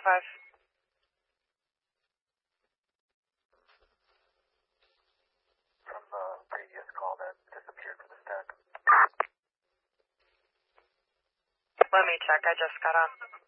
5. From the previous call that disappeared from the stack. Let me check. I just got on.